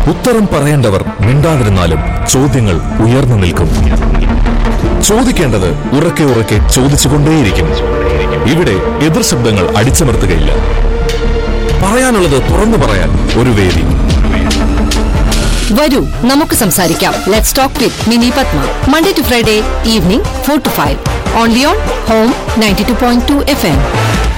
ഉത്തരം പറയേണ്ടവർ മിണ്ടാതിരുന്നാലും ചോദ്യങ്ങൾ ഉയർന്നു നിൽക്കും. ചോദിക്കേണ്ടത് ഉറക്കെ ഉറക്കെ ചോദിച്ചുകൊണ്ടേയിരിക്കും. ഇവിടെ എതിർ ശബ്ദങ്ങൾ അടിച്ചമർത്തുകയില്ല. പറയാനുള്ളത് തുറന്നു പറയാൻ ഒരു വേദി. വരൂ, നമുക്ക് സംസാരിക്കാം. Let's talk with mini Padma. Monday to Friday evening 4 to 5. Only on home 92.2 FM.